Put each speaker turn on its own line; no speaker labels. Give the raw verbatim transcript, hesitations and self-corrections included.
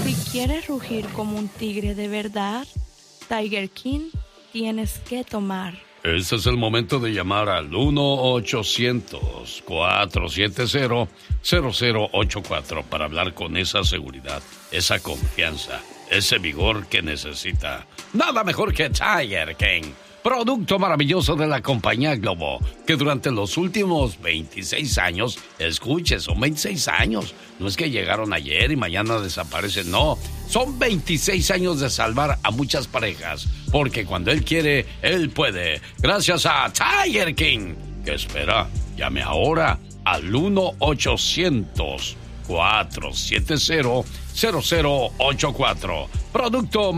Si quieres rugir como un tigre de verdad, Tiger King tienes que tomar.
Este es el momento de llamar al uno ochocientos, cuatrocientos setenta, cero cero ocho cuatro para hablar con esa seguridad, esa confianza, ese vigor que necesita. Nada mejor que Tiger King, producto maravilloso de la compañía Globo, que durante los últimos veintiséis años, escuche, son veintiséis años, no es que llegaron ayer y mañana desaparecen, no, son veintiséis años de salvar a muchas parejas, porque cuando él quiere, él puede, gracias a Tiger King. ¿Qué espera? Llame ahora al uno ochocientos, cuatrocientos setenta, cero cero ocho cuatro, producto